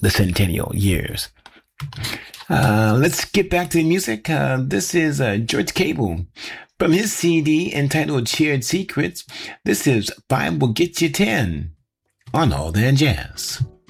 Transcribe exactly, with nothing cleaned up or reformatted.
the centennial years. Uh, let's get back to the music. Uh, this is uh, George Cable from his C D entitled Shared Secrets. This is Five Will Get You Ten on All That Jazz.